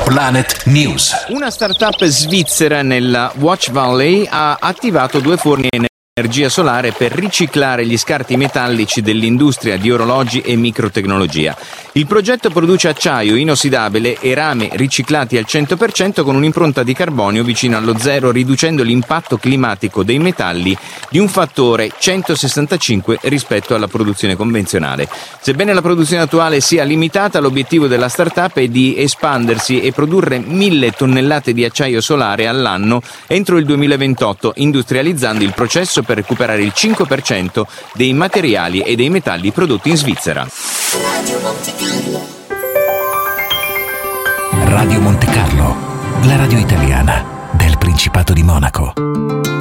Planet News. Una startup svizzera nella Watch Valley ha attivato 2 forni a energia solare per riciclare gli scarti metallici dell'industria di orologi e microtecnologia. Il progetto produce acciaio inossidabile e rame riciclati al 100% con un'impronta di carbonio vicino allo zero, riducendo l'impatto climatico dei metalli di un fattore 165 rispetto alla produzione convenzionale. Sebbene la produzione attuale sia limitata, l'obiettivo della startup è di espandersi e produrre 1.000 tonnellate di acciaio solare all'anno entro il 2028, industrializzando il processo per recuperare il 5% dei materiali e dei metalli prodotti in Svizzera. Radio Monte Carlo, la radio italiana del Principato di Monaco.